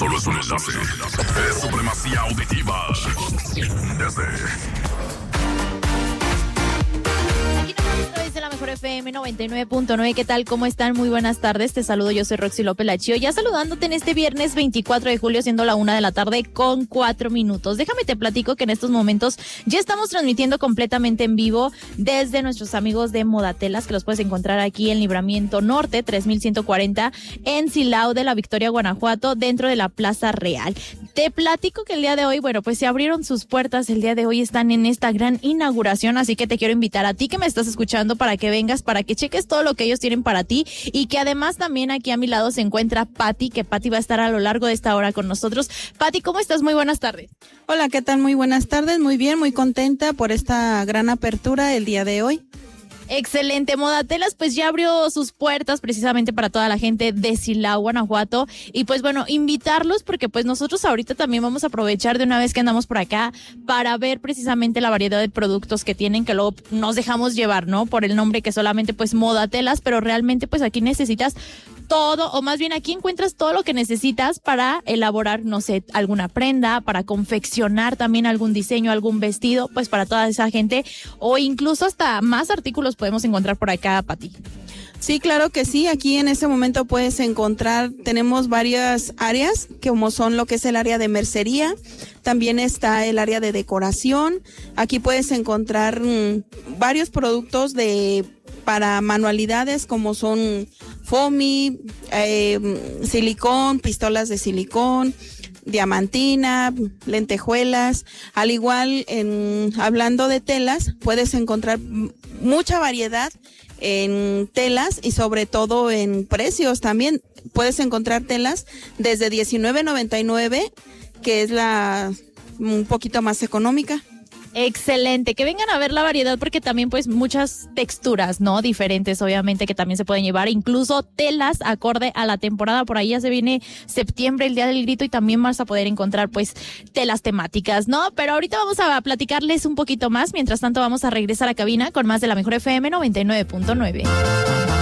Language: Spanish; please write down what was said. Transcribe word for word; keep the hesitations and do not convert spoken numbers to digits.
solo es un enlace. Es supremacía auditiva. Desde... de la mejor F M noventa y nueve punto nueve. ¿Qué tal? ¿Cómo están? Muy buenas tardes. Te saludo, yo soy Roxy López Lachío. Ya saludándote en este viernes veinticuatro de julio, siendo la una de la tarde con cuatro minutos. Déjame te platico que en estos momentos ya estamos transmitiendo completamente en vivo desde nuestros amigos de Modatelas, que los puedes encontrar aquí en Libramiento Norte, tres mil ciento cuarenta, en Silao de la Victoria, Guanajuato, dentro de la Plaza Real. Te platico que el día de hoy, bueno, pues se abrieron sus puertas. El día de hoy están en esta gran inauguración, así que te quiero invitar a ti que me estás escuchando para que vengas, para que cheques todo lo que ellos tienen para ti, y que además también aquí a mi lado se encuentra Pati, que Pati va a estar a lo largo de esta hora con nosotros. Pati, ¿cómo estás? Muy buenas tardes. Hola, ¿qué tal? Muy buenas tardes, muy bien, muy contenta por esta gran apertura el día de hoy. Excelente. Modatelas pues ya abrió sus puertas precisamente para toda la gente de Silao, Guanajuato, y pues bueno, invitarlos porque pues nosotros ahorita también vamos a aprovechar de una vez que andamos por acá para ver precisamente la variedad de productos que tienen, que luego nos dejamos llevar, ¿no? Por el nombre que solamente pues Modatelas, pero realmente pues aquí necesitas todo, o más bien aquí encuentras todo lo que necesitas para elaborar, no sé, alguna prenda, para confeccionar también algún diseño, algún vestido, pues para toda esa gente, o incluso hasta más artículos podemos encontrar por acá, Pati. Sí, claro que sí. Aquí en este momento puedes encontrar, tenemos varias áreas, como son lo que es el área de mercería, también está el área de decoración. Aquí puedes encontrar mmm, varios productos de para manualidades, como son foamy, eh, silicón, pistolas de silicón, diamantina, lentejuelas. Al igual, en hablando de telas, puedes encontrar mucha variedad en telas y sobre todo en precios también. Puedes encontrar telas desde diecinueve noventa y nueve, que es la un poquito más económica. Excelente, que vengan a ver la variedad, porque también pues muchas texturas, ¿no? Diferentes, obviamente, que también se pueden llevar, incluso telas acorde a la temporada. Por ahí ya se viene septiembre, el Día del Grito, y también vas a poder encontrar pues telas temáticas, ¿no? Pero ahorita vamos a platicarles un poquito más. Mientras tanto vamos a regresar a cabina con más de la mejor F M noventa y nueve punto nueve.